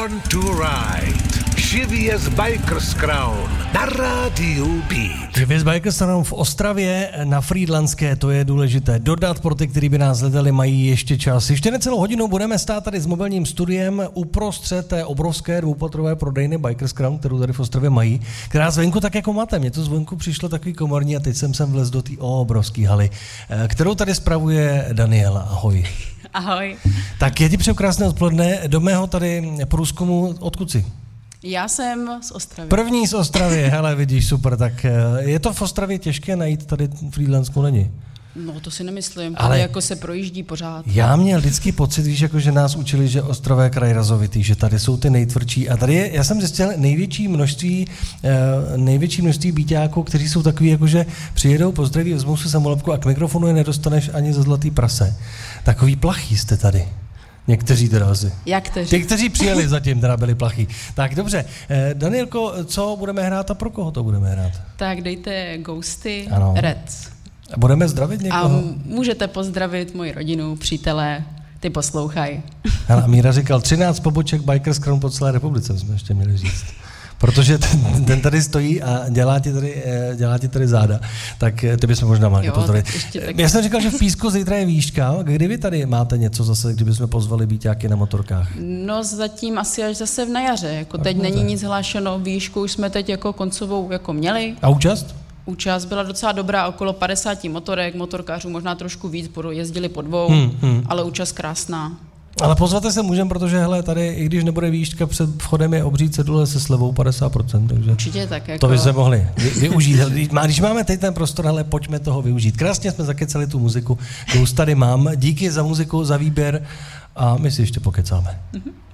Born to Ride. Živěz Bikers Crown na rádiu Beat. Živěz Bikers Crown v Ostravě na Frýdlantské, to je důležité dodat, pro ty, kteří by nás hledali, mají ještě čas. Ještě necelou hodinu budeme stát tady s mobilním studiem uprostřed té obrovské dvoupatrové prodejny Bikers Crown, kterou tady v Ostravě mají, která zvenku tak jako máte. Mně to zvenku přišlo takový komorní a teď jsem sem vlez do té obrovské haly, kterou tady spravuje Daniela. Ahoj. Ahoj. Tak já ti přeju krásné odpoledne. Do mého tady průzkumu, odkud jsi? Já jsem z Ostravy. První z Ostravy, hele, vidíš, super, tak je to v Ostravě těžké najít, tady Frýdlantskou není? No, to si nemyslím, ale jako se projíždí pořád. Já měl vždycky pocit, víš, jako že nás učili, že Ostrava je kraj razovitý, že tady jsou ty nejtvrdší a tady je, já jsem zjistil největší množství býťáků, kteří jsou takový, jako že přijedou, pozdraví, vezmou si samolepku a k mikrofonu je nedostaneš ani za zlatý prase. Takový plachý jste tady. Někteří teda asi. Jak kteří? Ty, kteří přijeli zatím, teda byli plachý. Tak dobře, Danielko, co budeme hrát a pro koho to budeme hrát? Tak dejte Ghosty, ano. Reds. A budeme zdravit někoho? A můžete pozdravit moji rodinu, přátelé, ty poslouchají. Hele, Míra říkal 13 poboček Bikers Crown po celé republice, jsme ještě měli říct. Protože ten tady stojí a dělá ti tady záda, tak ty bychom možná mohli pozdravit. Já jsem říkal, že v Písku zítra je výška. Kdy vy tady máte něco zase, kdybychom pozvali býťáky na motorkách? No zatím asi až zase na jaře. Jako teď není nic hlášeno, výšku už jsme teď jako koncovou jako měli. A účast? Účast byla docela dobrá, okolo 50 motorek, motorkářů možná trošku víc, jezdili po dvou, ale účast krásná. Ale pozvat se můžeme, protože hele, tady, i když nebude výška, před vchodem je obří cedule se slevou 50%, takže určitě tak jako... to by se mohli využít. Když máme teď ten prostor, hele, pojďme toho využít. Krásně jsme zakecali tu muziku, kterou tady mám. Díky za muziku, za výběr a my si ještě pokecáme.